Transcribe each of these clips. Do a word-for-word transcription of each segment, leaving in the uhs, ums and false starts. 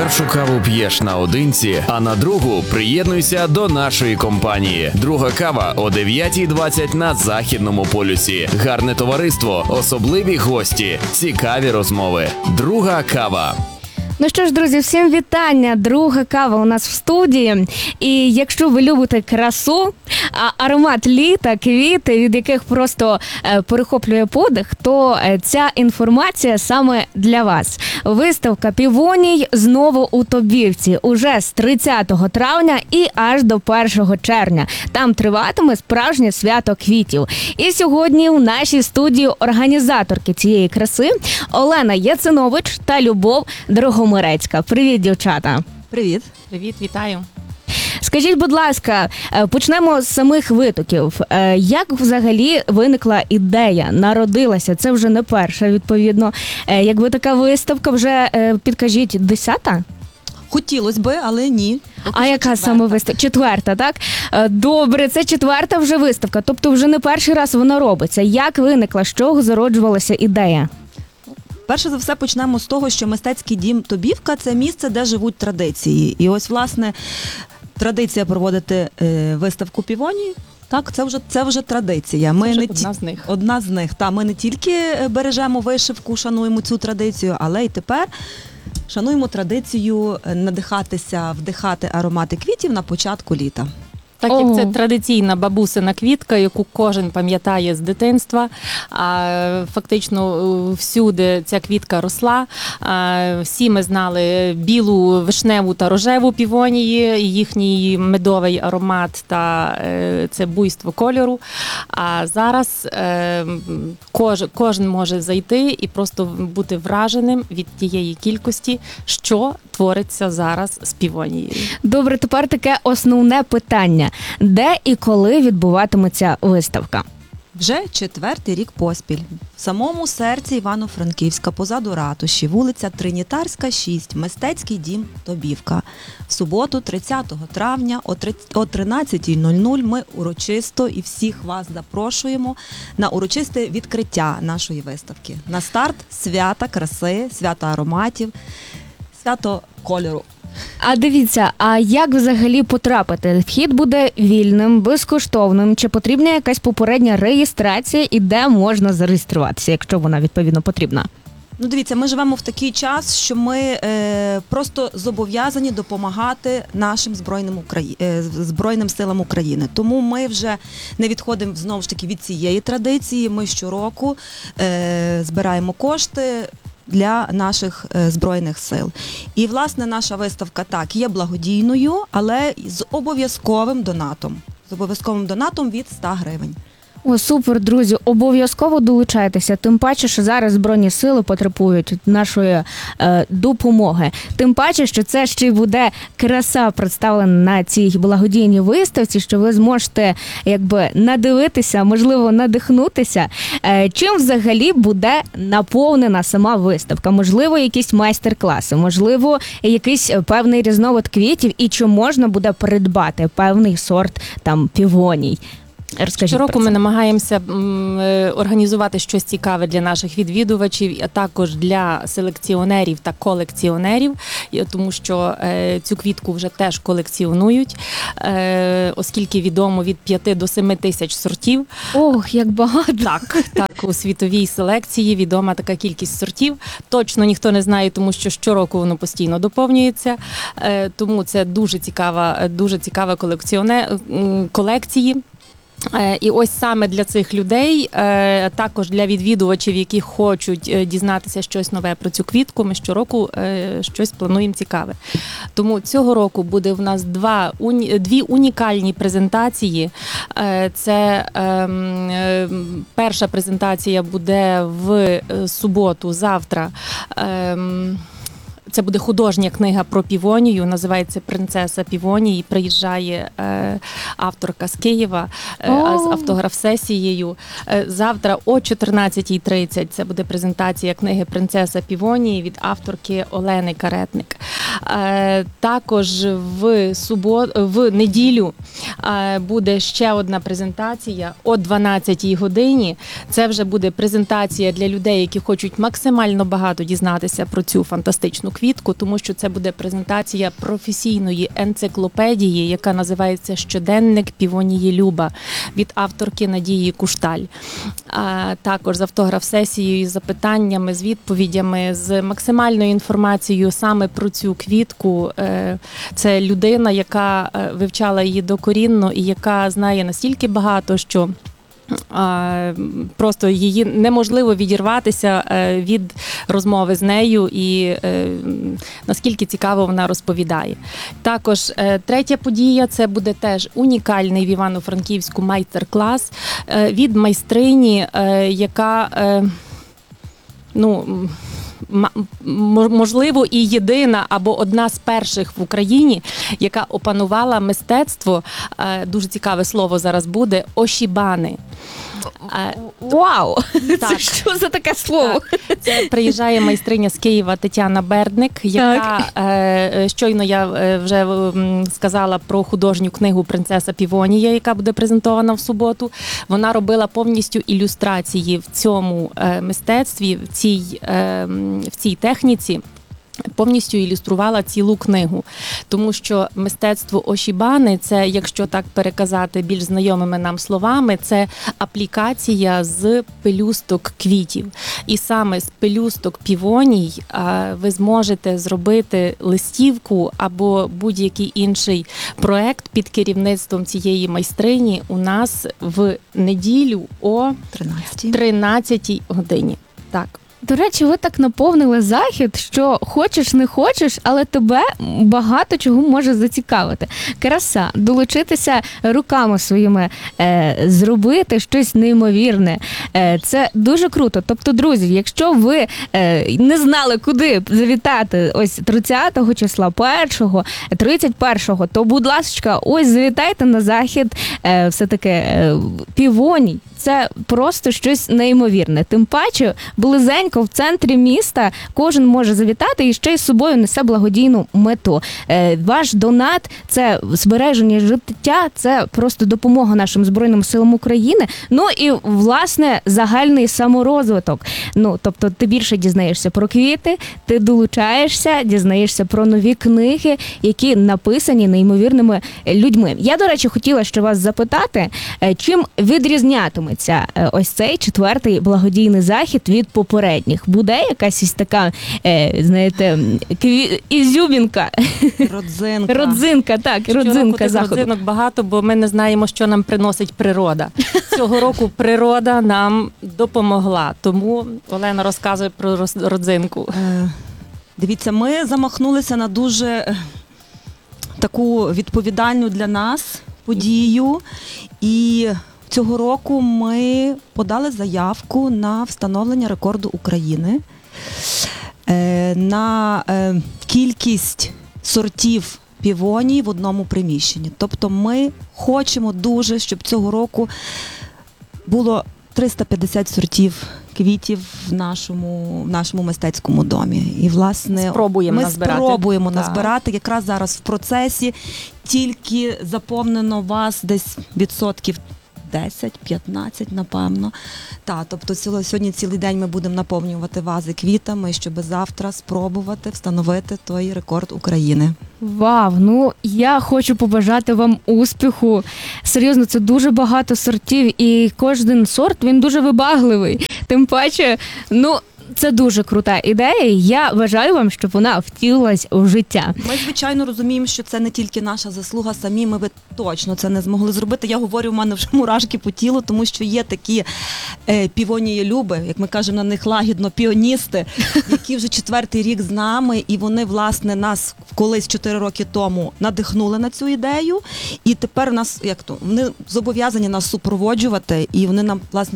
першу каву п'єш наодинці, а на другу приєднуйся до нашої компанії. Друга кава о дев'ятій двадцять на Західному полюсі. Гарне товариство, особливі гості, цікаві розмови. Друга кава. Ну що ж, друзі, всім вітання. Друга кава у нас в студії. І якщо ви любите красу, а аромат літа, квіти, від яких просто е, перехоплює подих, то е, ця інформація саме для вас. Виставка «Півоній» знову у Тобівці. Уже з тридцятого травня і аж до першого червня. Там триватиме справжнє свято квітів. І сьогодні в нашій студії організаторки цієї краси Олена Яцинович та Любов Дрогомирецька. Привіт, дівчата. Привіт. Привіт, вітаю. Скажіть, будь ласка, почнемо з самих витоків. Як взагалі виникла ідея, народилася? Це вже не перша, відповідно. Якби така виставка вже, підкажіть, десята? Хотілося би, але ні. А яка четверта. Саме виставка? Четверта, так? Добре, це четверта вже виставка, тобто вже не перший раз вона робиться. Як виникла, з чого зароджувалася ідея? Перше за все почнемо з того, що мистецький дім Тобівка – це місце, де живуть традиції. І ось, власне, традиція проводити е, виставку «Півоній». Так, це вже, це вже традиція. Ми це не одна з них. Одна з них. Та, ми не тільки бережемо вишивку, шануємо цю традицію, але й тепер шануємо традицію надихатися, вдихати аромати квітів на початку літа. Так як це традиційна бабусина квітка, яку кожен пам'ятає з дитинства, а фактично всюди ця квітка росла. Всі ми знали білу, вишневу та рожеву півонії, їхній медовий аромат та це буйство кольору. А зараз кожен, кожен може зайти і просто бути враженим від тієї кількості, що твориться зараз з півонією. Добре, тепер таке основне питання. Де і коли відбуватиметься виставка? Вже четвертий рік поспіль. В самому серці Івано-Франківська, позаду ратуші, вулиця Тринітарська, шість, мистецький дім Тобівка. В суботу, тридцятого травня о тринадцятій нуль нуль ми урочисто і всіх вас запрошуємо на урочисте відкриття нашої виставки. На старт свята краси, свята ароматів, свято кольору. А дивіться, а як взагалі потрапити? Вхід буде вільним, безкоштовним? Чи потрібна якась попередня реєстрація і де можна зареєструватися, якщо вона відповідно потрібна? Ну, дивіться, ми живемо в такий час, що ми е, просто зобов'язані допомагати нашим збройним, Украї... е, збройним силам України. Тому ми вже не відходимо, знову ж таки, від цієї традиції. Ми щороку е, збираємо кошти для наших е, Збройних сил. І, власне, наша виставка, так, є благодійною, але з обов'язковим донатом. З обов'язковим донатом від ста гривень. О, супер, друзі, обов'язково долучайтеся, тим паче, що зараз Збройні сили потребують нашої е, допомоги. Тим паче, що це ще й буде краса представлена на цій благодійній виставці, що ви зможете якби надивитися, можливо, надихнутися. Е, чим взагалі буде наповнена сама виставка? Можливо, якісь майстер-класи, можливо, якийсь певний різновид квітів і чи можна буде придбати певний сорт там півоній? Розкажіть. Щороку ми намагаємося організувати щось цікаве для наших відвідувачів, а також для селекціонерів та колекціонерів, тому що цю квітку вже теж колекціонують, оскільки відомо від п'яти до семи тисяч сортів. Ох, як багато! Так, так, у світовій селекції відома така кількість сортів. Точно ніхто не знає, тому що щороку воно постійно доповнюється, тому це дуже цікава, дуже цікава колекціоне... колекції. І ось саме для цих людей, також для відвідувачів, які хочуть дізнатися щось нове про цю квітку, ми щороку щось плануємо цікаве. Тому цього року буде в нас два, дві унікальні презентації. Це перша презентація буде в суботу, завтра. Це буде художня книга про півонію, називається «Принцеса півонії». Приїжджає е, авторка з Києва е, з автограф-сесією. Е, завтра о чотирнадцятій тридцять це буде презентація книги «Принцеса півонії» від авторки Олени Каретник. Е, Також в субот... в неділю е, буде ще одна презентація о дванадцятій годині. Це вже буде презентація для людей, які хочуть максимально багато дізнатися про цю фантастичну квітку, тому що це буде презентація професійної енциклопедії, яка називається «Щоденник півонії Люба» від авторки Надії Кушталь. А також з автограф-сесією, з запитаннями, з відповідями, з максимальною інформацією саме про цю квітку. Це людина, яка вивчала її докорінно і яка знає настільки багато, що просто її неможливо відірватися від розмови з нею і наскільки цікаво вона розповідає. Також третя подія – це буде теж унікальний в Івано-Франківську майстер-клас від майстрині, яка, ну, можливо, і єдина або одна з перших в Україні, яка опанувала мистецтво, дуже цікаве слово зараз буде, ошібани. Вау! Так. Це що за таке слово? Так. Це приїжджає майстриня з Києва Тетяна Бердник, яка е, щойно я вже сказала про художню книгу «Принцеса Півонія», яка буде презентована в суботу. Вона робила повністю ілюстрації в цьому е, мистецтві, в цій, е, в цій техніці. Повністю ілюструвала цілу книгу, тому що мистецтво ошібани – це, якщо так переказати більш знайомими нам словами, це аплікація з пелюсток квітів. І саме з пелюсток півоній ви зможете зробити листівку або будь-який інший проект під керівництвом цієї майстрині у нас в неділю о тринадцятій годині. Так. До речі, ви так наповнили захід, що хочеш, не хочеш, але тебе багато чого може зацікавити. Краса, долучитися руками своїми, е, зробити щось неймовірне. Е, це дуже круто. Тобто, друзі, якщо ви е, не знали, куди завітати ось тридцятого числа, першого, тридцять першого, то, будь ласка, ось завітайте на захід е, все-таки е, півоній. Це просто щось неймовірне. Тим паче, близенько в центрі міста кожен може завітати і ще й з собою несе благодійну мету. Е, ваш донат – це збереження життя, це просто допомога нашим Збройним силам України. Ну і, власне, загальний саморозвиток. Ну, тобто ти більше дізнаєшся про квіти, ти долучаєшся, дізнаєшся про нові книги, які написані неймовірними людьми. Я, до речі, хотіла ще вас запитати, чим відрізнятиме ось цей четвертий благодійний захід від попередніх? Буде якась ось така, знаєте, кві... ізюмінка? Родзинка. Родзинка, так, Щороку родзинка тих заходу. родзинок багато, бо ми не знаємо, що нам приносить природа. Цього року природа нам допомогла. Тому Олена розказує про родзинку. Е, дивіться, ми замахнулися на дуже таку відповідальну для нас подію. І цього року ми подали заявку на встановлення рекорду України на кількість сортів півоній в одному приміщенні. Тобто ми хочемо дуже, щоб цього року було триста п'ятдесят сортів квітів в нашому, в нашому мистецькому домі. І, власне, спробуємо ми назбирати. спробуємо Так. назбирати. Якраз зараз в процесі тільки заповнено вас десь відсотків десять-п'ятнадцять, напевно. Та, тобто сьогодні цілий день ми будемо наповнювати вази квітами, щоб завтра спробувати встановити той рекорд України. Вау, ну я хочу побажати вам успіху. Серйозно, це дуже багато сортів, і кожен сорт, він дуже вибагливий. Тим паче, ну, це дуже крута ідея, і я бажаю вам, щоб вона втілилась у життя. Ми, звичайно, розуміємо, що це не тільки наша заслуга, самі ми би точно це не змогли зробити. Я говорю, в мене вже мурашки по тілу, тому що є такі е, півонії люби, як ми кажемо на них лагідно, піоністи, які вже четвертий рік з нами, і вони, власне, нас колись чотири роки тому надихнули на цю ідею, і тепер у нас, як то, вони зобов'язані нас супроводжувати, і вони нам, власне,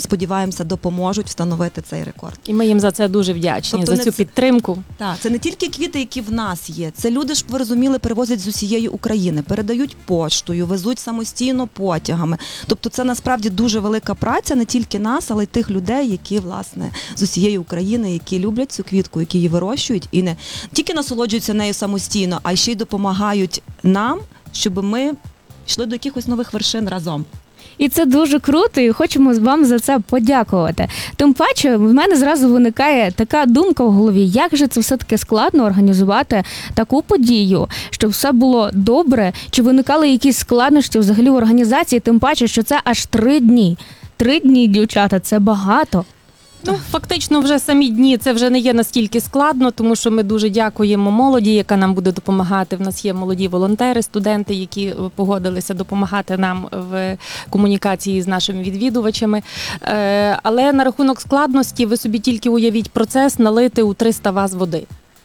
сподіваємося, допоможуть встановити цей рекорд. І ми їм за це дуже вдячні, Тобто за не цю це- підтримку. Так, це не тільки квіти, які в нас є. Це люди, щоб ви розуміли, перевозять з усієї України, передають поштою, везуть самостійно потягами. Тобто це насправді дуже велика праця не тільки нас, але й тих людей, які власне з усієї України, які люблять цю квітку, які її вирощують і не тільки насолоджуються нею самостійно, а ще й допомагають нам, щоб ми йшли до якихось нових вершин разом. І це дуже круто, і хочемо вам за це подякувати. Тим паче, в мене зразу виникає така думка в голові, як же це все-таки складно організувати таку подію, щоб все було добре, чи виникали якісь складнощі взагалі в організації, тим паче, що це аж три дні. Три дні, дівчата, це багато. Ну, фактично, вже самі дні це вже не є настільки складно, тому що ми дуже дякуємо молоді, яка нам буде допомагати. В нас є молоді волонтери, студенти, які погодилися допомагати нам в комунікації з нашими відвідувачами. Е, Але на рахунок складності ви собі тільки уявіть процес налити у триста ваз води.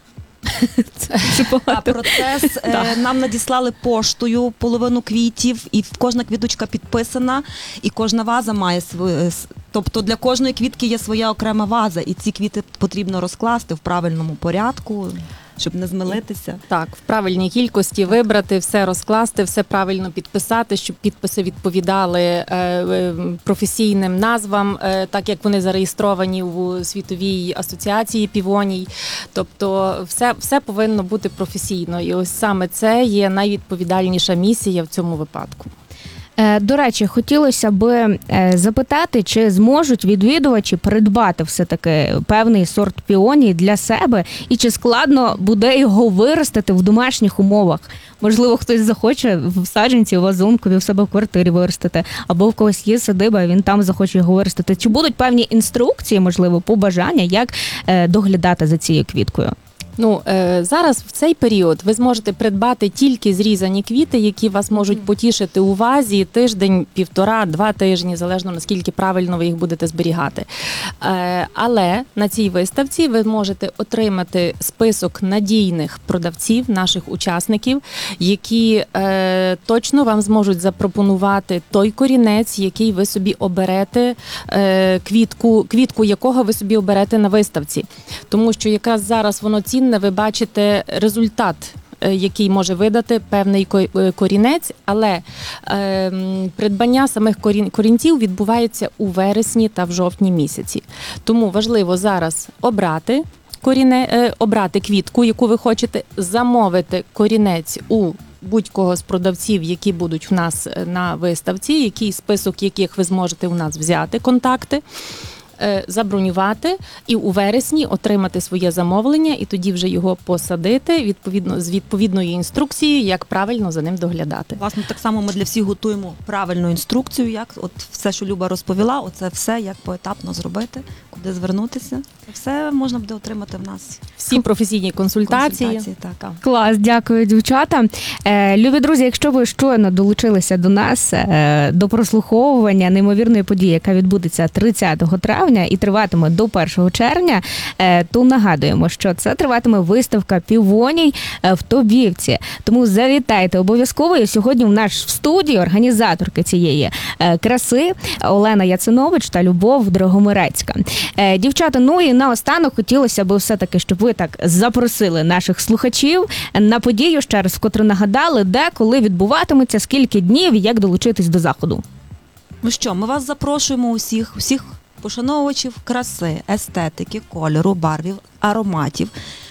Це дуже А багато. процес е, нам надіслали поштою половину квітів, і кожна квіточка підписана, і кожна ваза має свою. с- Тобто для кожної квітки є своя окрема ваза, і ці квіти потрібно розкласти в правильному порядку, щоб не змилитися. Так, в правильній кількості вибрати, все розкласти, все правильно підписати, щоб підписи відповідали е, е, професійним назвам, е, так як вони зареєстровані у Світовій асоціації півоній. Тобто все, все повинно бути професійно. І ось саме це є найвідповідальніша місія в цьому випадку. Е, До речі, хотілося би е, запитати, чи зможуть відвідувачі придбати все-таки певний сорт піоній для себе, і чи складно буде його виростити в домашніх умовах. Можливо, хтось захоче в саджанці, в вазонкові в себе в квартирі виростити, або в когось є садиба, він там захоче його виростити. Чи будуть певні інструкції, можливо, побажання, як е, доглядати за цією квіткою? Ну, е, зараз в цей період ви зможете придбати тільки зрізані квіти, які вас можуть потішити у вазі тиждень, півтора, два тижні, залежно наскільки правильно ви їх будете зберігати. Е, але на цій виставці ви можете отримати список надійних продавців, наших учасників, які е, точно вам зможуть запропонувати той корінець, який ви собі оберете, е, квітку, квітку якого ви собі оберете на виставці. Тому що якраз зараз воно цінне, ви бачите результат, е, який може видати певний ко- е, корінець, але е, м, придбання самих корін- корінців відбувається у вересні та в жовтні місяці. Тому важливо зараз обрати коріне, е, обрати квітку, яку ви хочете, замовити корінець у будь-кого з продавців, які будуть в нас е, на виставці, який список яких ви зможете у нас взяти, контакти. е, Забронювати і у вересні отримати своє замовлення, і тоді вже його посадити відповідно з відповідною інструкцією, як правильно за ним доглядати. Власне, так само ми для всіх готуємо правильну інструкцію, як от все, що Люба розповіла, оце все, як поетапно зробити, куди звернутися. Це все можна буде отримати в нас. Всі професійні консультації. Консультації, так. Клас, дякую, дівчата. Е, любі друзі, якщо ви щойно долучилися до нас, е, до прослуховування неймовірної події, яка відбудеться тридцятого травня і триватиме до першого червня, е, то нагадуємо, що це триватиме виставка півоній е, в Тобівці. Тому завітайте обов'язково. І сьогодні в наш в студії організаторки цієї е, краси Олена Яцинович та Любов Драгомирецька. Е, дівчата, ну і наостанок хотілося б все-таки, щоб ви так запросили наших слухачів на подію, ще раз вкотре нагадали, де, коли відбуватиметься, скільки днів і як долучитись до заходу. Ну що, ми вас запрошуємо усіх, усіх пошановувачів краси, естетики, кольору, барвів, ароматів.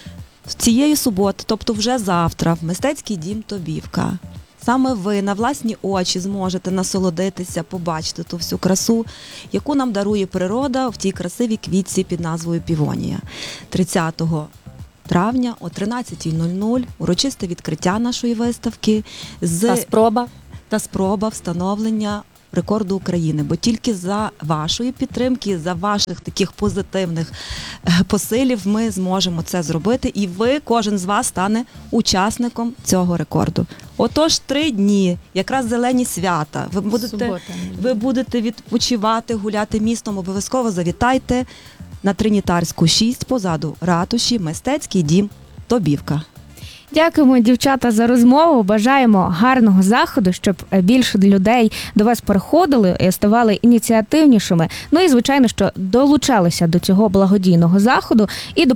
Цієї суботи, тобто вже завтра, в мистецький дім Тобівка. Саме ви на власні очі зможете насолодитися, побачити ту всю красу, яку нам дарує природа в тій красивій квітці під назвою півонія. тридцятого травня о тринадцятій нуль нуль урочисте відкриття нашої виставки з Та спроба. та спроба встановлення рекорду України, бо тільки за вашої підтримки, за ваших таких позитивних е, посилів ми зможемо це зробити, і ви, кожен з вас, стане учасником цього рекорду. Отож, три дні, якраз зелені свята. Ви будете, Субота. ви будете відпочивати, гуляти містом, обов'язково завітайте на Тринітарську шість позаду ратуші, мистецький дім Тобівка. Дякуємо, дівчата, за розмову. Бажаємо гарного заходу, щоб більше людей до вас приходили і ставали ініціативнішими. Ну і звичайно, що долучалися до цього благодійного заходу і допомагали